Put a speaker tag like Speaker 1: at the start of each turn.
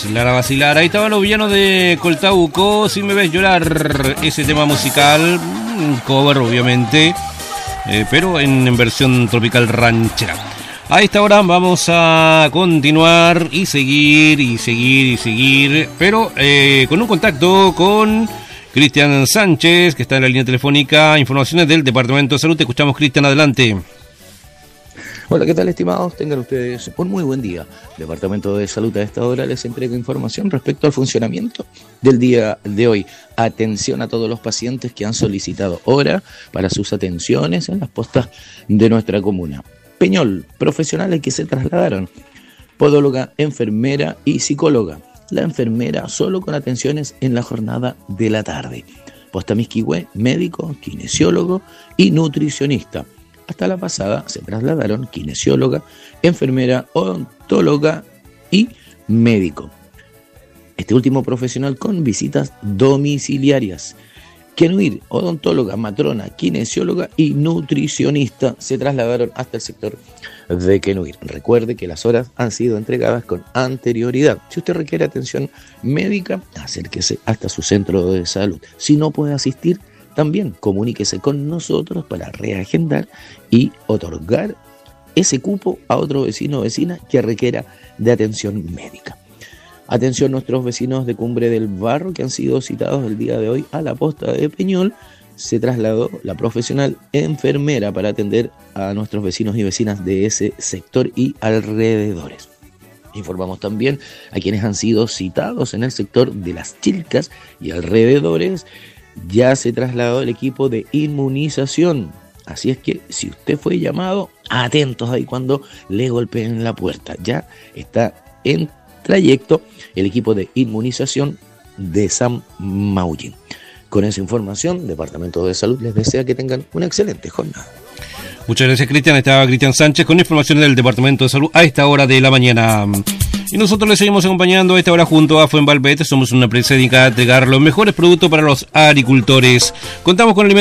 Speaker 1: vacilar. Ahí estaban los villanos de Coltauco, Si me ves llorar, ese tema musical, cover obviamente, pero en versión tropical ranchera. A esta hora vamos a continuar y seguir, pero con un contacto con Cristian Sánchez, que está en la línea telefónica. Informaciones del Departamento de Salud. Te escuchamos, Cristian, adelante.
Speaker 2: Hola, ¿qué tal, estimados? Tengan ustedes un muy buen día. Departamento de Salud a esta hora les entrega información respecto al funcionamiento del día de hoy. Atención a todos los pacientes que han solicitado hora para sus atenciones en las postas de nuestra comuna. Peñol, profesionales que se trasladaron, podóloga, enfermera y psicóloga. La enfermera solo con atenciones en la jornada de la tarde. Posta Misquihue, médico, kinesiólogo y nutricionista. Hasta la pasada se trasladaron kinesióloga, enfermera, odontóloga y médico. Este último profesional con visitas domiciliarias. Quenuir, odontóloga, matrona, kinesióloga y nutricionista se trasladaron hasta el sector de Quenuir. Recuerde que las horas han sido entregadas con anterioridad. Si usted requiere atención médica, acérquese hasta su centro de salud. Si no puede asistir, también comuníquese con nosotros para reagendar y otorgar ese cupo a otro vecino o vecina que requiera de atención médica. Atención a nuestros vecinos de Cumbre del Barro que han sido citados el día de hoy a la posta de Peñol. Se trasladó la profesional enfermera para atender a nuestros vecinos y vecinas de ese sector y alrededores. Informamos también a quienes han sido citados en el sector de Las Chilcas y alrededores. Ya se trasladó el equipo de inmunización. Así es que si usted fue llamado, atentos ahí cuando le golpeen la puerta. Ya está en trayecto el equipo de inmunización de San Maullín. Con esa información, Departamento de Salud les desea que tengan una excelente jornada.
Speaker 1: Muchas gracias, Cristian. Estaba Cristian Sánchez con informaciones del Departamento de Salud a esta hora de la mañana. Y nosotros les seguimos acompañando a esta hora junto a Fuenvalvete. Somos una empresa dedicada a entregar los mejores productos para los agricultores. Contamos con alimentos